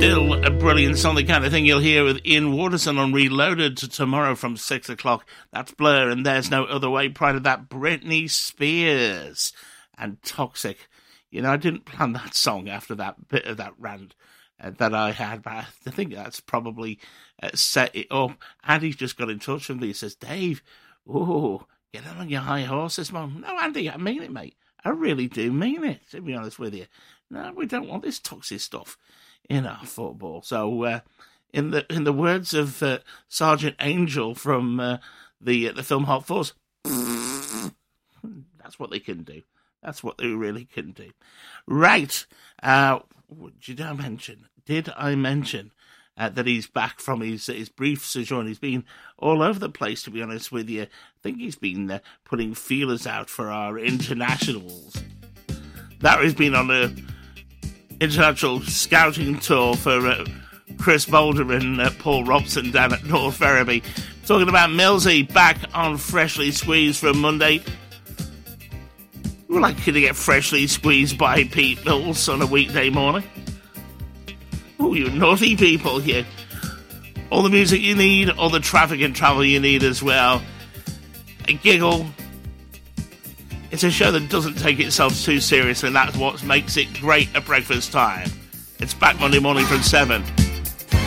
Still a brilliant song, the kind of thing you'll hear with Ian Waterson on Reloaded tomorrow from 6 o'clock. That's Blur and There's No Other Way. Prior to that, Britney Spears and Toxic. You know, I didn't plan that song after that bit of that rant that I had, but I think that's probably set it up. Andy's just got in touch with me. He says, Dave, get on your high horses, Mum. No, Andy, I mean it, mate. I really do mean it, to be honest with you. No, we don't want this toxic stuff in our football. So, in the words of Sergeant Angel from the film Hot Fuzz, that's what they can do. That's what they really can do. Right. Did I mention that he's back from his brief sojourn? He's been all over the place, to be honest with you. I think he's been putting feelers out for our internationals. That has been on a international scouting tour for Chris Boulder and Paul Robson down at North Ferriby. Talking about Millsy back on Freshly Squeezed from Monday. We're likely to get freshly squeezed by Pete Mills on a weekday morning. Oh, you naughty people here. All the music you need, all the traffic and travel you need as well. A giggle. It's a show that doesn't take itself too seriously, and that's what makes it great at breakfast time. It's back Monday morning from 7.